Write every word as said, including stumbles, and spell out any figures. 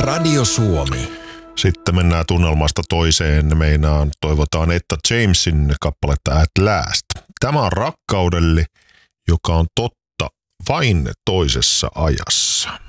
Radio Suomi. Sitten mennään tunnelmasta toiseen. Meinaan toivotaan Etta Jamesin kappaletta At Last. Tämä on rakkaudelle, joka on totta vain toisessa ajassa.